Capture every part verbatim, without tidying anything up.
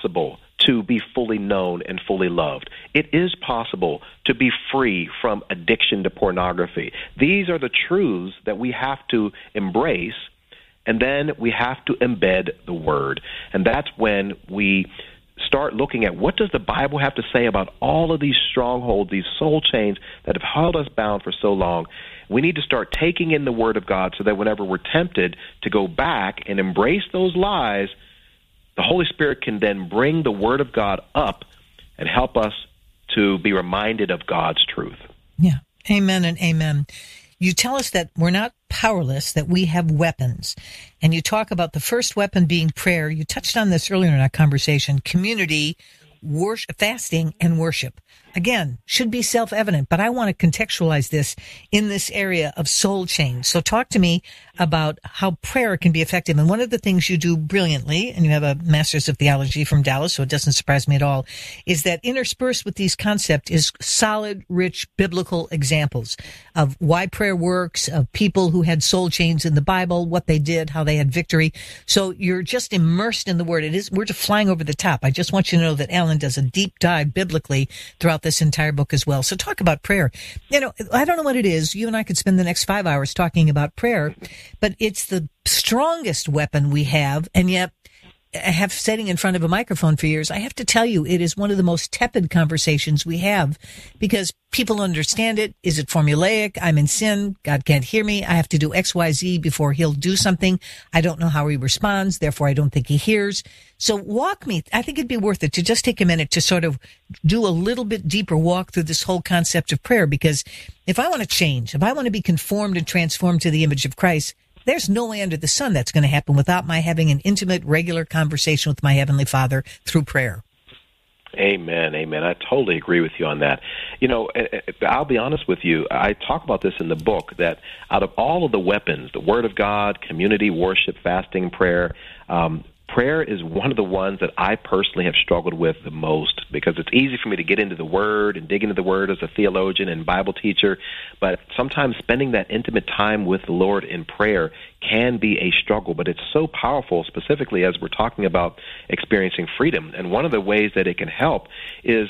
possible to be fully known and fully loved. It is possible to be free from addiction to pornography. These are the truths that we have to embrace, and then we have to embed the Word. And that's when we start looking at what does the Bible have to say about all of these strongholds, these soul chains that have held us bound for so long. We need to start taking in the Word of God so that whenever we're tempted to go back and embrace those lies, the Holy Spirit can then bring the Word of God up and help us to be reminded of God's truth. Yeah. Amen and amen. You tell us that we're not powerless, that we have weapons. And you talk about the first weapon being prayer. You touched on this earlier in our conversation, community, worship, fasting, and worship. Again, should be self-evident, but I want to contextualize this in this area of soul change. So talk to me about how prayer can be effective. And one of the things you do brilliantly, and you have a master's of theology from Dallas, so it doesn't surprise me at all, is that interspersed with these concepts is solid, rich biblical examples of why prayer works, of people who had soul change in the Bible, what they did, how they had victory. So you're just immersed in the Word. It is, we're just flying over the top. I just want you to know that Alan does a deep dive biblically throughout this entire book as well. So talk about prayer. You know, I don't know what it is. You and I could spend the next five hours talking about prayer, but it's the strongest weapon we have. And yet, I have sitting in front of a microphone for years, I have to tell you, it is one of the most tepid conversations we have because people understand it. Is it formulaic? I'm in sin. God can't hear me. I have to do X, Y, Z before he'll do something. I don't know how he responds. Therefore, I don't think he hears. So walk me. I think it'd be worth it to just take a minute to sort of do a little bit deeper walk through this whole concept of prayer, because if I want to change, if I want to be conformed and transformed to the image of Christ, there's no way under the sun that's going to happen without my having an intimate, regular conversation with my Heavenly Father through prayer. Amen, amen. I totally agree with you on that. You know, I'll be honest with you. I talk about this in the book, that out of all of the weapons, the Word of God, community, worship, fasting, prayer, um, prayer is one of the ones that I personally have struggled with the most, because it's easy for me to get into the Word and dig into the Word as a theologian and Bible teacher, but sometimes spending that intimate time with the Lord in prayer can be a struggle, but it's so powerful, specifically as we're talking about experiencing freedom. And one of the ways that it can help is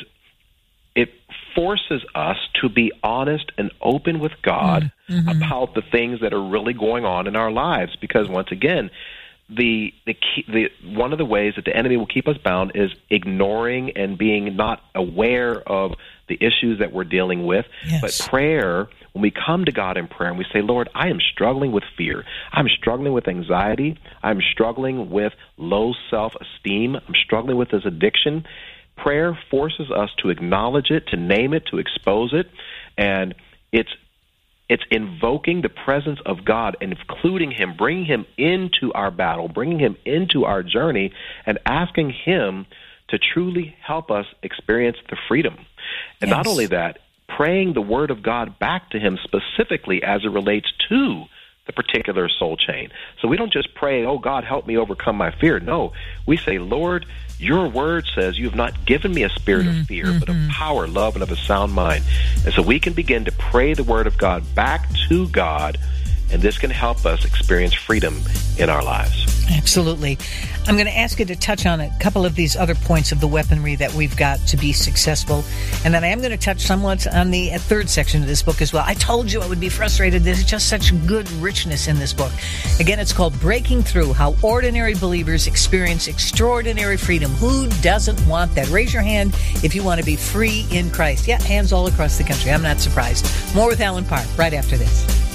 it forces us to be honest and open with God mm-hmm. about the things that are really going on in our lives, because once again, The the key, the one of the ways that the enemy will keep us bound is ignoring and being not aware of the issues that we're dealing with. Yes. But prayer, when we come to God in prayer and we say, Lord, I am struggling with fear. I'm struggling with anxiety. I'm struggling with low self-esteem. I'm struggling with this addiction. Prayer forces us to acknowledge it, to name it, to expose it, and it's It's invoking the presence of God and including Him, bringing Him into our battle, bringing Him into our journey, and asking Him to truly help us experience the freedom. And yes. not only that, praying the Word of God back to Him specifically as it relates to the particular soul chain. So we don't just pray, oh, God, help me overcome my fear. No, we say, Lord, your word says you have not given me a spirit mm-hmm. of fear, but of power, love, and of a sound mind. And so we can begin to pray the Word of God back to God, and this can help us experience freedom in our lives. Absolutely. I'm going to ask you to touch on a couple of these other points of the weaponry that we've got to be successful. And then I am going to touch somewhat on the third section of this book as well. I told you I would be frustrated. There's just such good richness in this book. Again, it's called Breaking Through, How Ordinary Believers Experience Extraordinary Freedom. Who doesn't want that? Raise your hand if you want to be free in Christ. Yeah, hands all across the country. I'm not surprised. More with Alan Parr right after this.